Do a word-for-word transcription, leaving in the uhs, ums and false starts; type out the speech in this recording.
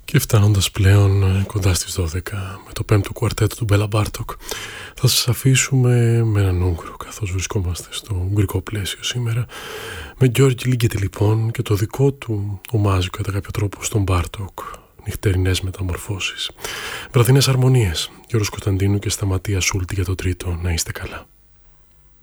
Και φτάνοντας πλέον κοντά στις δώδεκα με το πέμπτο κουαρτέτο του Μπέλα Μπάρτοκ, θα σας αφήσουμε με έναν Ούγγρο, καθώς βρισκόμαστε στο ουγγρικό πλαίσιο σήμερα, με Γιώργη Λίγκετη λοιπόν και το δικό του ομάζιο κατά κάποιο τρόπο στον Μπάρτοκ, νυχτερινές μεταμορφώσεις. Βραδινές αρμονίες, Γιώργος Κωνσταντίνου και Σταματία Σούλτη για το τρίτο. Να είστε καλά.